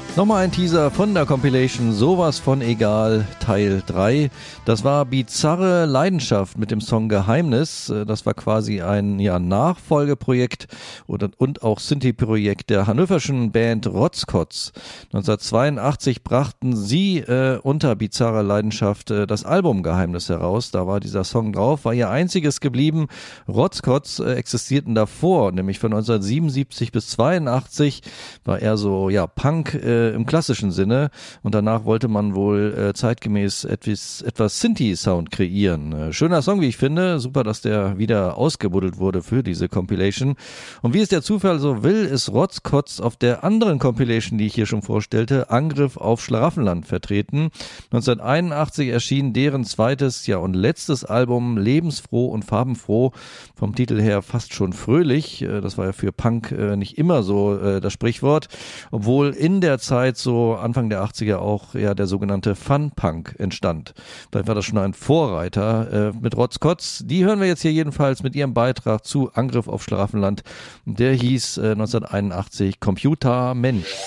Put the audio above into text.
Nochmal ein Teaser von der Compilation Sowas von Egal Teil 3. Das war Bizarre Leidenschaft mit dem Song Geheimnis. Das war quasi ein Nachfolgeprojekt und auch Synthie-Projekt der hannoverschen Band Rotzkotz. 1982 brachten sie unter Bizarre Leidenschaft das Album Geheimnis heraus. Da war dieser Song drauf, war ihr einziges geblieben. Rotzkotz existierten davor, nämlich von 1977 bis 82 war eher so Punk im klassischen Sinne, und danach wollte man wohl zeitgemäß etwas Synthie-Sound kreieren. Schöner Song, wie ich finde. Super, dass der wieder ausgebuddelt wurde für diese Compilation. Und wie es der Zufall so will, ist Rotzkotz auf der anderen Compilation, die ich hier schon vorstellte, Angriff auf Schlaraffenland, vertreten. 1981 erschien deren zweites und letztes Album Lebensfroh und farbenfroh, vom Titel her fast schon fröhlich. Das war ja für Punk nicht immer so das Sprichwort, obwohl in der Zeit so Anfang der 80er auch der sogenannte Fun-Punk entstand. Vielleicht war das schon ein Vorreiter mit Rotzkotz. Die hören wir jetzt hier jedenfalls mit ihrem Beitrag zu Angriff auf Schlaraffenland. Der hieß 1981 Computer Mensch.